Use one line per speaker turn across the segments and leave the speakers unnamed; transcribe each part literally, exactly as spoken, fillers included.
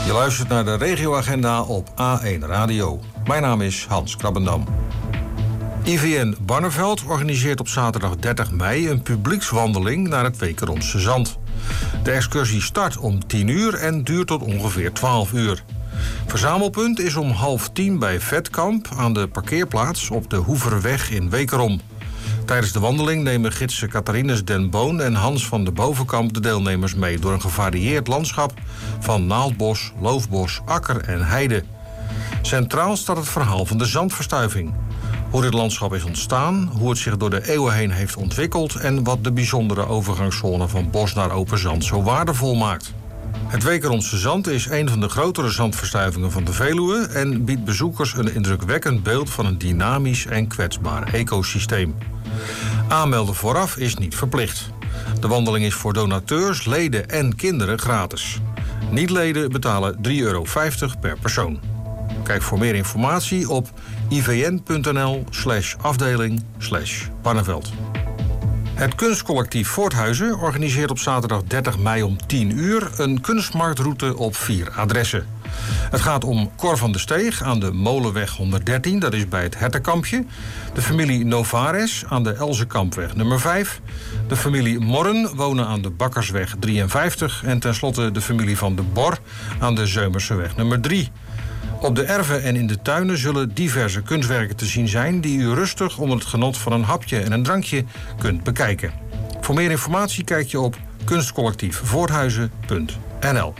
Je luistert naar de regioagenda op A één Radio. Mijn naam is Hans Krabbendam. I V N Barneveld organiseert op zaterdag dertig mei een publiekswandeling naar het Wekeromse Zand. De excursie start om tien uur en duurt tot ongeveer twaalf uur. Verzamelpunt is om half tien bij Vetkamp aan de parkeerplaats op de Hoeverweg in Wekerom. Tijdens de wandeling nemen gidsen Catharinus den Boon en Hans van de Bovenkamp de deelnemers mee door een gevarieerd landschap van naaldbos, loofbos, akker en heide. Centraal staat het verhaal van de zandverstuiving. Hoe dit landschap is ontstaan, hoe het zich door de eeuwen heen heeft ontwikkeld en wat de bijzondere overgangszone van bos naar open zand zo waardevol maakt. Het Wekeromse Zand is een van de grotere zandverstuivingen van de Veluwe en biedt bezoekers een indrukwekkend beeld van een dynamisch en kwetsbaar ecosysteem. Aanmelden vooraf is niet verplicht. De wandeling is voor donateurs, leden en kinderen gratis. Niet-leden betalen drie euro vijftig per persoon. Kijk voor meer informatie op ivn.nl slash afdeling slash Barneveld. Het kunstcollectief Voorthuizen organiseert op zaterdag dertig mei om tien uur een kunstmarktroute op vier adressen. Het gaat om Cor van de Steeg aan de Molenweg honderddertien, dat is bij het Hertenkampje. De familie Novares aan de Elzekampweg nummer vijf. De familie Morren wonen aan de Bakkersweg drieënvijftig. En tenslotte de familie Van de Bor aan de Zeumerseweg nummer drie. Op de erven en in de tuinen zullen diverse kunstwerken te zien zijn die u rustig onder het genot van een hapje en een drankje kunt bekijken. Voor meer informatie kijk je op kunstcollectief voorthuizen punt n l.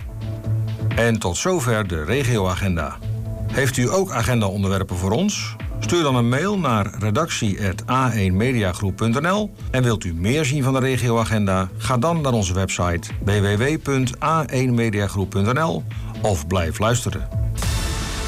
En tot zover de regioagenda. Heeft u ook agendaonderwerpen voor ons? Stuur dan een mail naar redactie apenstaartje a één mediagroep punt n l. En wilt u meer zien van de regioagenda? Ga dan naar onze website w w w punt a één mediagroep punt n l of blijf luisteren.